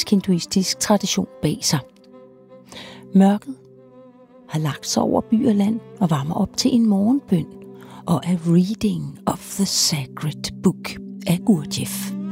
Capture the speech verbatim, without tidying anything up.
indisk hinduistisk tradition bag sig. Mørket har lagt sig over by og land og varmer op til en morgenbøn og a reading of the sacred book af Gurdjieff.